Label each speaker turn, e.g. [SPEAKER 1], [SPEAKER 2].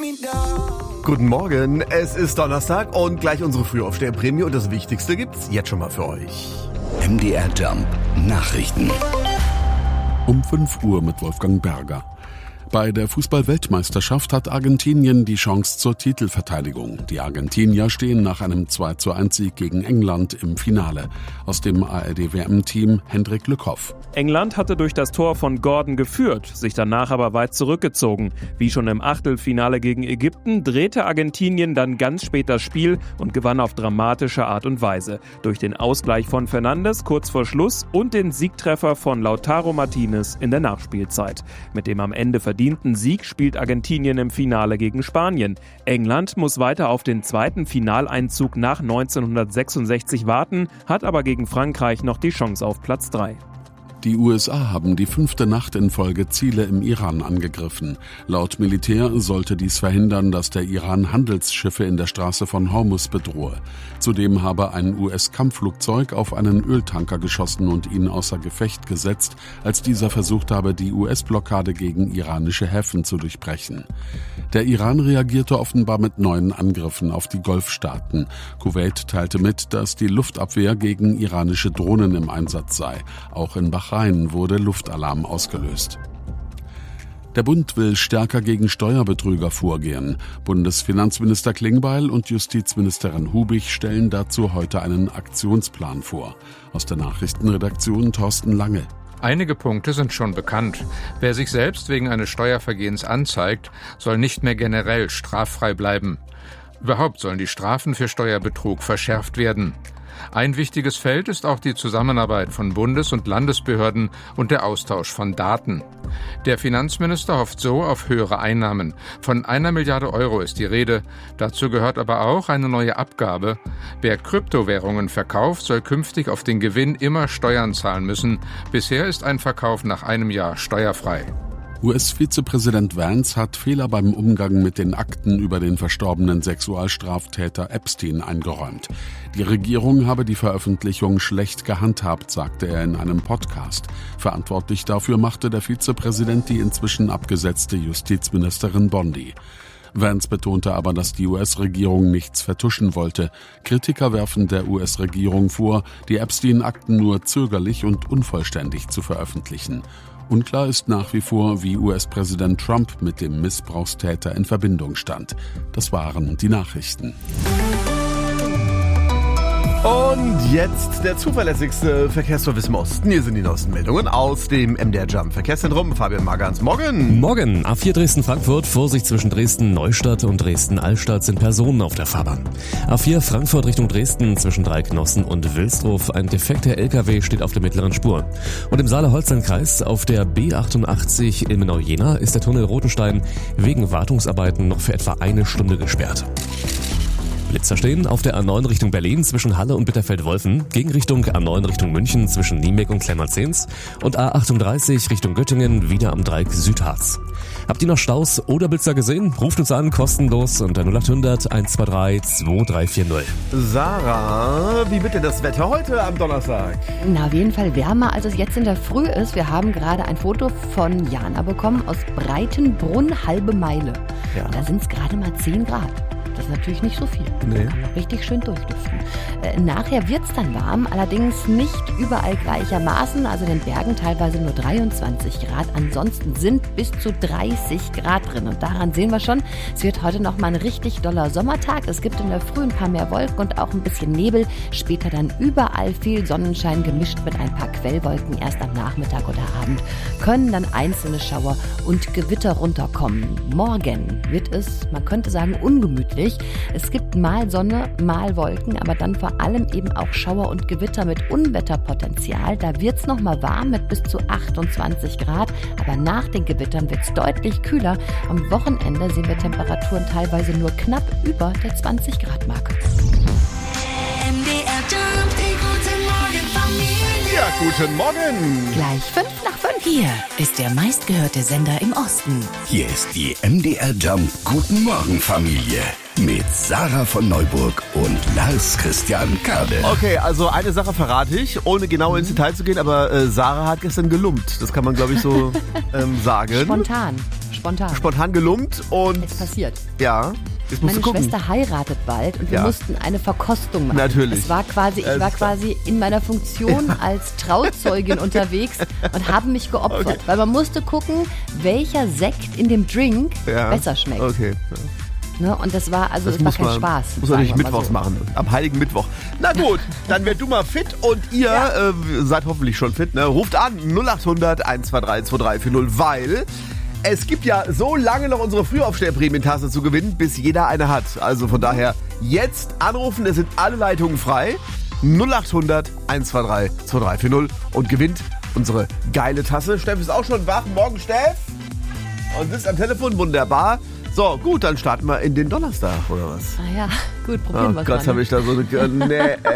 [SPEAKER 1] Guten Morgen, es ist Donnerstag und gleich unsere Frühaufsteher-Prämie und das Wichtigste gibt's jetzt schon mal für euch.
[SPEAKER 2] MDR Jump Nachrichten.
[SPEAKER 3] Um 5 Uhr mit Wolfgang Berger. Bei der Fußball-Weltmeisterschaft hat Argentinien die Chance zur Titelverteidigung. Die Argentinier stehen nach einem 2:1-Sieg gegen England im Finale. Aus dem ARD-WM-Team Hendrik Lückhoff.
[SPEAKER 4] England hatte durch das Tor von Gordon geführt, sich danach aber weit zurückgezogen. Wie schon im Achtelfinale gegen Ägypten drehte Argentinien dann ganz spät das Spiel und gewann auf dramatische Art und Weise. Durch den Ausgleich von Fernandes kurz vor Schluss und den Siegtreffer von Lautaro Martinez in der Nachspielzeit. Mit dem am Ende verdienten Sieg spielt Argentinien im Finale gegen Spanien. England muss weiter auf den zweiten Finaleinzug nach 1966 warten, hat aber gegen Frankreich noch die Chance auf Platz 3.
[SPEAKER 3] Die USA haben die 5. Nacht in Folge Ziele im Iran angegriffen. Laut Militär sollte dies verhindern, dass der Iran Handelsschiffe in der Straße von Hormuz bedrohe. Zudem habe ein US-Kampfflugzeug auf einen Öltanker geschossen und ihn außer Gefecht gesetzt, als dieser versucht habe, die US-Blockade gegen iranische Häfen zu durchbrechen. Der Iran reagierte offenbar mit neuen Angriffen auf die Golfstaaten. Kuwait teilte mit, dass die Luftabwehr gegen iranische Drohnen im Einsatz sei. Auch in Bahrain wurde Luftalarm ausgelöst. Der Bund will stärker gegen Steuerbetrüger vorgehen. Bundesfinanzminister Klingbeil und Justizministerin Hubig stellen dazu heute einen Aktionsplan vor. Aus der Nachrichtenredaktion Thorsten Lange.
[SPEAKER 5] Einige Punkte sind schon bekannt. Wer sich selbst wegen eines Steuervergehens anzeigt, soll nicht mehr generell straffrei bleiben. Überhaupt sollen die Strafen für Steuerbetrug verschärft werden. Ein wichtiges Feld ist auch die Zusammenarbeit von Bundes- und Landesbehörden und der Austausch von Daten. Der Finanzminister hofft so auf höhere Einnahmen. Von 1 Milliarde Euro ist die Rede. Dazu gehört aber auch eine neue Abgabe. Wer Kryptowährungen verkauft, soll künftig auf den Gewinn immer Steuern zahlen müssen. Bisher ist ein Verkauf nach einem Jahr steuerfrei.
[SPEAKER 3] US-Vizepräsident Vance hat Fehler beim Umgang mit den Akten über den verstorbenen Sexualstraftäter Epstein eingeräumt. Die Regierung habe die Veröffentlichung schlecht gehandhabt, sagte er in einem Podcast. Verantwortlich dafür machte der Vizepräsident die inzwischen abgesetzte Justizministerin Bondi. Vance betonte aber, dass die US-Regierung nichts vertuschen wollte. Kritiker werfen der US-Regierung vor, die Epstein-Akten nur zögerlich und unvollständig zu veröffentlichen. Unklar ist nach wie vor, wie US-Präsident Trump mit dem Missbrauchstäter in Verbindung stand. Das waren die Nachrichten.
[SPEAKER 1] Und jetzt der zuverlässigste Verkehrsservice im Osten. Hier sind die neuesten Meldungen aus dem MDR Jump Verkehrszentrum. Fabian Magans, morgen.
[SPEAKER 6] Morgen. A4 Dresden-Frankfurt. Vorsicht zwischen Dresden-Neustadt und Dresden-Altstadt sind Personen auf der Fahrbahn. A4 Frankfurt Richtung Dresden zwischen Dreiknossen und Wilsdruf. Ein defekter LKW steht auf der mittleren Spur. Und im Saale-Holstein-Kreis auf der B88 Ilmenau-Jena ist der Tunnel Rotenstein wegen Wartungsarbeiten noch für etwa 1 Stunde gesperrt. Blitzer stehen auf der A9 Richtung Berlin zwischen Halle und Bitterfeld-Wolfen, Gegenrichtung A9 Richtung München zwischen Niemek und Klemmerzens und A38 Richtung Göttingen wieder am Dreieck Südharz. Habt ihr noch Staus oder Blitzer gesehen? Ruft uns an, kostenlos unter 0800 123 2340.
[SPEAKER 1] Sarah, wie bitte das Wetter heute am Donnerstag?
[SPEAKER 7] Na, auf jeden Fall wärmer, als es jetzt in der Früh ist. Wir haben gerade ein Foto von Jana bekommen aus Breitenbrunn, halbe Meile.
[SPEAKER 1] Ja.
[SPEAKER 7] Da sind es gerade mal 10 Grad. Das ist natürlich nicht so viel.
[SPEAKER 1] Nee.
[SPEAKER 7] Man kann noch richtig schön durchlüften. Nachher wird es dann warm, allerdings nicht überall gleichermaßen. Also in den Bergen teilweise nur 23 Grad. Ansonsten sind bis zu 30 Grad drin. Und daran sehen wir schon, es wird heute noch mal ein richtig doller Sommertag. Es gibt in der Früh ein paar mehr Wolken und auch ein bisschen Nebel. Später dann überall viel Sonnenschein gemischt mit ein paar Quellwolken. Erst am Nachmittag oder Abend können dann einzelne Schauer und Gewitter runterkommen. Morgen wird es, man könnte sagen, ungemütlich. Es gibt mal Sonne, mal Wolken, aber dann vor allem eben auch Schauer und Gewitter mit Unwetterpotenzial. Da wird es nochmal warm mit bis zu 28 Grad, aber nach den Gewittern wird es deutlich kühler. Am Wochenende sehen wir Temperaturen teilweise nur knapp über der 20 Grad Marke.
[SPEAKER 1] Ja, guten Morgen.
[SPEAKER 7] Gleich 5:05.
[SPEAKER 8] Hier ist der meistgehörte Sender im Osten.
[SPEAKER 2] Hier ist die MDR Jump Guten Morgen Familie mit Sarah von Neuburg und Lars Christian Kade.
[SPEAKER 1] Okay, also eine Sache verrate ich, ohne genau ins Detail zu gehen, aber Sarah hat gestern gelumpt. Das kann man, glaube ich, so sagen.
[SPEAKER 7] Spontan.
[SPEAKER 1] Spontan gelumpt und...
[SPEAKER 7] Es passiert.
[SPEAKER 1] Ja, jetzt musst
[SPEAKER 7] Meine
[SPEAKER 1] du gucken.
[SPEAKER 7] Schwester heiratet bald und wir mussten eine Verkostung machen.
[SPEAKER 1] Natürlich.
[SPEAKER 7] Ich war quasi in meiner Funktion als Trauzeugin unterwegs und habe mich geopfert.
[SPEAKER 1] Okay.
[SPEAKER 7] Weil man musste gucken, welcher Sekt in dem Drink besser schmeckt.
[SPEAKER 1] Okay.
[SPEAKER 7] Ne? Und das war kein Spaß.
[SPEAKER 1] Muss man nicht
[SPEAKER 7] sagen wir mal
[SPEAKER 1] mittwochs
[SPEAKER 7] so.
[SPEAKER 1] machen. Am Heiligen Mittwoch. Na gut, dann werd du mal fit und ihr seid hoffentlich schon fit. Ne? Ruft an 0800 123 2340, weil es gibt ja so lange noch unsere Frühaufsteher-Prämientasse zu gewinnen, bis jeder eine hat. Also von daher jetzt anrufen, es sind alle Leitungen frei. 0800 123 2340 und gewinnt unsere geile Tasse. Steff ist auch schon wach. Morgen, Steff. Und sitzt am Telefon, wunderbar. So, gut, dann starten wir in den Donnerstag, oder was?
[SPEAKER 7] Ah ja, gut, probieren wir es mal.
[SPEAKER 1] Gerade habe ich da so eine...